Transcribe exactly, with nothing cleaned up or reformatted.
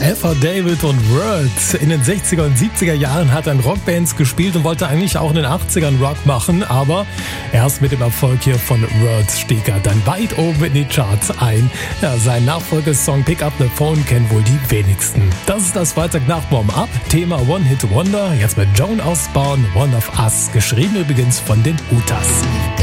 Alpha David und Words. In den sechziger und siebziger Jahren hat er in Rockbands gespielt und wollte eigentlich auch in den achtzigern Rock machen, aber erst mit dem Erfolg hier von Words stieg er dann weit oben in die Charts ein. Ja, sein Nachfolgesong Pick Up the Phone kennen wohl die wenigsten. Das ist das Freitagnacht Warm-Up, Thema One Hit Wonder, jetzt mit Joan Osborne, One of Us, geschrieben übrigens von den Utas.